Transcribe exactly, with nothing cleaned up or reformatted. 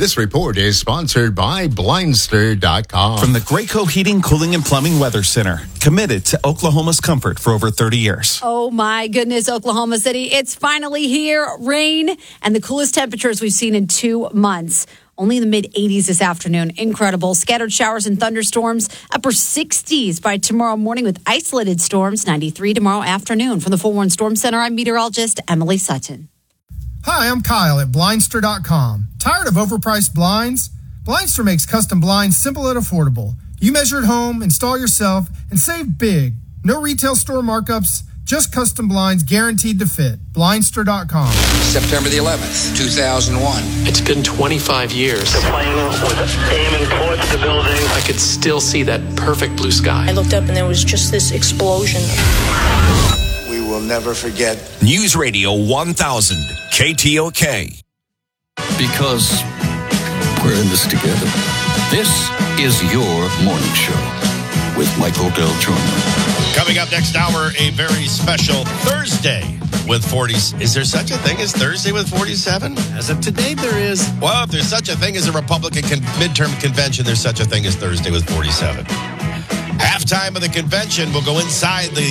This report is sponsored by Blindster dot com. From the Graco Heating, Cooling, and Plumbing Weather Center, committed to Oklahoma's comfort for over thirty years. Oh my goodness, Oklahoma City, it's finally here. Rain and the coolest temperatures we've seen in two months. Only in the mid eighties this afternoon. Incredible. Scattered showers and thunderstorms. Upper sixties by tomorrow morning with isolated storms. ninety-three tomorrow afternoon. From the Forewarned Storm Center, I'm meteorologist Emily Sutton. Hi, I'm Kyle at Blindster dot com. Tired of overpriced blinds? Blindster makes custom blinds simple and affordable. You measure at home, install yourself, and save big. No retail store markups, just custom blinds guaranteed to fit. Blindster dot com. September the eleventh, two thousand one. It's been twenty-five years. The plane was aiming towards the building. I could still see that perfect blue sky. I looked up and there was just this explosion. We will never forget. News Radio one thousand, K T O K. Because we're in this together. This is your morning show with Michael Del Giorno. Coming up next hour, a very special Thursday with forties. Is there such a thing as Thursday with forty-seven? As of today, there is. Well, if there's such a thing as a Republican con- midterm convention, there's such a thing as Thursday with forty-seven. Halftime of the convention, we'll go inside the